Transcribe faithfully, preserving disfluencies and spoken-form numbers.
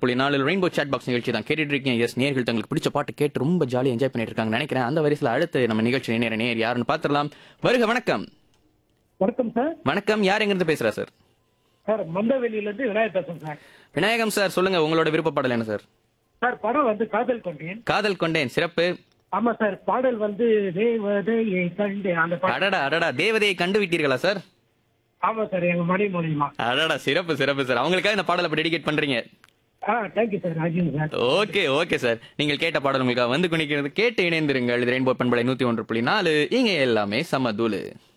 புள்ளி நாலு rainbow chat box நிகழ்ச்சி தான் கேட்டுட்டு இருக்கீங்க. எஸ், நேர்கள் தங்களுக்கு பிடிச்ச பாட்டு கேட்டு ரொம்ப ஜாலியாக என்ஜாய் பண்ணிட்டு இருக்காங்க நினைக்கிறேன். அந்த வரிசையில் அடுத்து நம்ம நிகழ்ச்சி நேர நேர் யாருன்னு பார்த்துடலாம். வருக, வணக்கம். வணக்கம் சார். வணக்கம், யார் எங்கிருந்து பேசுறா சார்? சார் மந்தவெளியில இருந்து விநாயகர் பேசுறேன் சார். விநாயகம் சார், சொல்லுங்க உங்களோட விருப்ப பாடல் என்ன சார்? சார் படம் வந்து காதல் கொண்டேன். காதல் கொண்டேன், சிறப்பு. ஆமா சார், பாடல் வந்து தேவதையை கண்டேன் அந்த பாடல். அடடா அடடா, தேவதையை கண்டு விட்டீர்களா சார்? ஆமா சார், எங்க மணி மூலியமா. அடடா, சிறப்பு சிறப்பு சார். அவங்களுக்காக இந்த பாடலை டெடிகேட் பண்றீங்க. ஆ thank you sir. Rajiv sir. Okay okay sir, நீங்கள் கேட்ட பாடல் உங்களுக்காக வந்து குணிக்கிறது. கேட்டு இணைந்திருங்கள். இது ரெயின்போ பண்பலை நூத்தி ஒன்று புள்ளி நாலு. இங்க எல்லாமே சமதூளு.